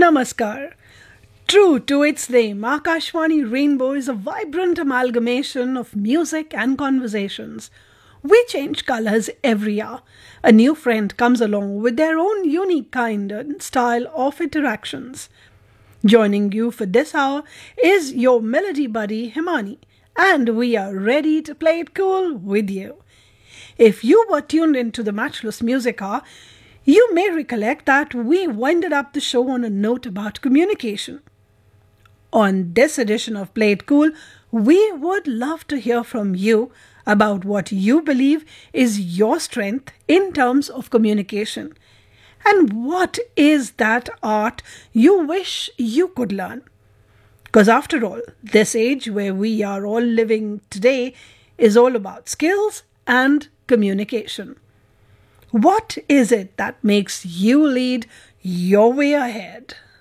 Namaskar. True to its name, Akashvani Rainbow is a vibrant amalgamation of music and conversations. We change colors every year. A new friend comes along with their own unique kind and style of interactions. Joining you for this hour is your melody buddy Himani, and we are ready to play it cool with you. If you were tuned into the Matchless Music Hour, you may recollect that we winded up the show on a note about communication. On this edition of Play It Cool, we would love to hear from you about what you believe is your strength in terms of communication. And what is that art you wish you could learn? Because after all, this age where we are all living today is all about skills and communication. What is it that makes you lead your way ahead?